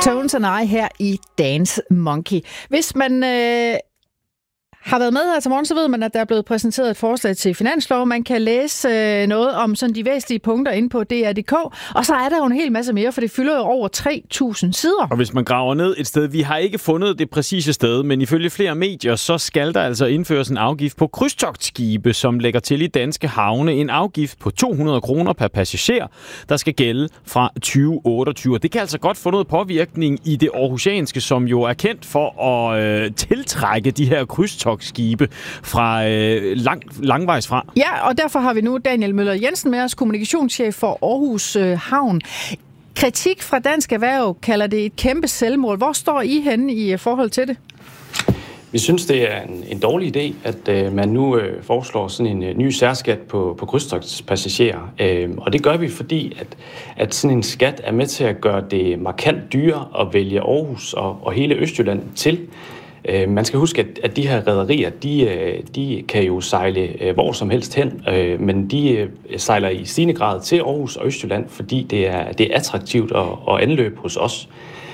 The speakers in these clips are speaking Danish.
Tones and I her i Dance Monkey. Hvis man har været med her til morgen, så ved man, at der er blevet præsenteret et forslag til finanslov. Man kan læse noget om sådan de væsentlige punkter inde på DR.dk, og så er der jo en hel masse mere, for det fylder jo over 3.000 sider. Og hvis man graver ned et sted, vi har ikke fundet det præcise sted, men ifølge flere medier, så skal der altså indføres en afgift på krydstogtskibe, som lægger til i danske havne. En afgift på 200 kroner per passager, der skal gælde fra 2028. Det kan altså godt få noget påvirkning i det aarhusianske, som jo er kendt for at tiltrække de her krydstogtskibe fra langvejs fra. Ja, og derfor har vi nu Daniel Møller Jensen med os, kommunikationschef for Aarhus Havn. Kritik fra Dansk Erhverv kalder det et kæmpe selvmål. Hvor står I henne i forhold til det? Vi synes, det er en dårlig idé, at man nu foreslår sådan en ny særskat på krydstogtspassagerer. Og det gør vi, fordi at sådan en skat er med til at gøre det markant dyrere at vælge Aarhus og hele Østjylland til. Man skal huske, at de her rederier, de kan jo sejle hvor som helst hen, men de sejler i stigende grad til Aarhus og Østjylland, fordi det er attraktivt at anløbe hos os.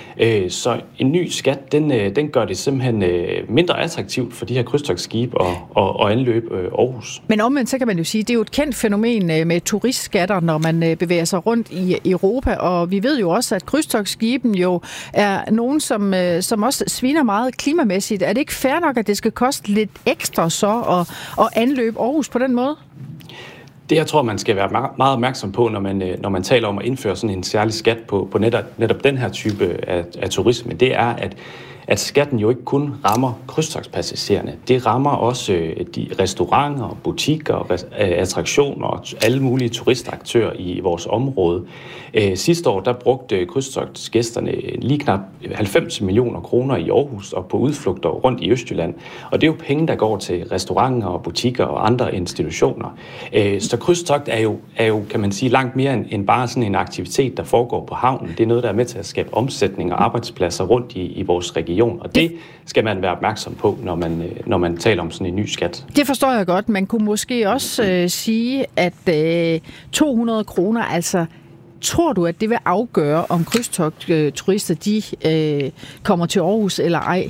Så en ny skat, den gør det simpelthen mindre attraktivt for de her krydstogtskibe at anløbe Aarhus. Men omvendt, så kan man jo sige, at det er jo et kendt fænomen med turistskatter, når man bevæger sig rundt i Europa, og vi ved jo også, at krydstogtskiben jo er nogen, som også sviner meget klimamæssigt. Er det ikke fair nok, at det skal koste lidt ekstra så at anløbe Aarhus på den måde? Det, jeg tror, man skal være meget opmærksom på, når man taler om at indføre sådan en særlig skat på netop den her type af turisme, det er, at skatten jo ikke kun rammer krydstogtspassagererne. Det rammer også de restauranter, butikker, attraktioner og alle mulige turistaktører i vores område. Sidste år, der brugte krydstogtsgæsterne lige knap 90 millioner kroner i Aarhus og på udflugter rundt i Østjylland. Og det er jo penge, der går til restauranter og butikker og andre institutioner. Så krydstogt er jo, kan man sige, langt mere end bare sådan en aktivitet, der foregår på havnen. Det er noget, der er med til at skabe omsætning og arbejdspladser rundt i vores region. Og det skal man være opmærksom på, når man taler om sådan en ny skat. Det forstår jeg godt. Man kunne måske også sige, at 200 kroner, altså tror du, at det vil afgøre, om krydstogtturister de kommer til Aarhus eller ej?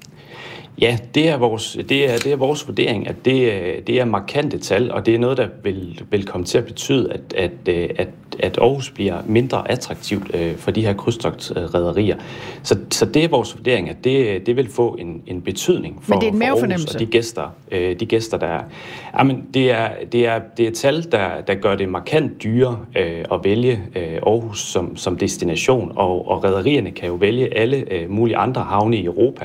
Ja, det er vores vurdering, at det er markante tal, og det er noget, der vil komme til at betyde, at Aarhus bliver mindre attraktivt for de her krydstogtrederier. Så det er vores vurdering, at det vil få en betydning for Aarhus og de gæster, der er. Jamen, det er et tal, der gør det markant dyrere at vælge Aarhus som destination, og rederierne kan jo vælge alle mulige andre havne i Europa.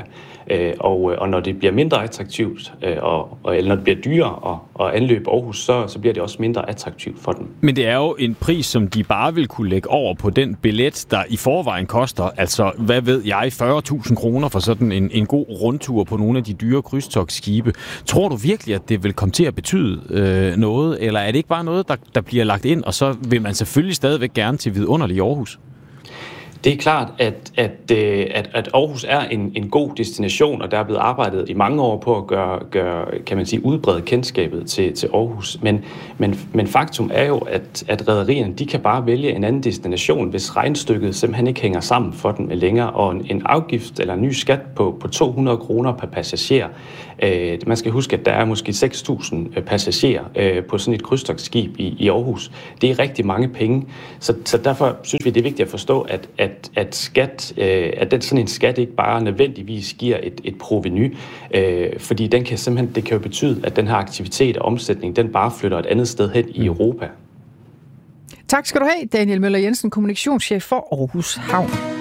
Og når det bliver mindre attraktivt, eller når det bliver dyrere at anløbe Aarhus, så bliver det også mindre attraktivt for dem. Men det er jo en pris, som de bare vil kunne lægge over på den billet, der i forvejen koster, altså, hvad ved jeg, 40.000 kroner for sådan en god rundtur på nogle af de dyre krydstogtskibe. Tror du virkelig, at det vil komme til at betyde noget, eller er det ikke bare noget, der bliver lagt ind, og så vil man selvfølgelig stadigvæk gerne til vidunderlig Aarhus? Det er klart, at Aarhus er en god destination, og der er blevet arbejdet i mange år på at gøre kan man sige, udbrede kendskabet til Aarhus. Men faktum er jo, at rederierne, de kan bare vælge en anden destination, hvis regnstykket simpelthen ikke hænger sammen for dem længere. Og en afgift eller en ny skat på 200 kroner per passager. Man skal huske, at der er måske 6.000 passagerer på sådan et krydstogtskib i Aarhus. Det er rigtig mange penge. Så derfor synes vi, det er vigtigt at forstå, at sådan en skat ikke bare nødvendigvis giver et provenu, fordi det kan jo betyde, at den her aktivitet og omsætning, den bare flytter et andet sted hen i Europa. Tak skal du have, Daniel Møller Jensen, kommunikationschef for Aarhus Havn.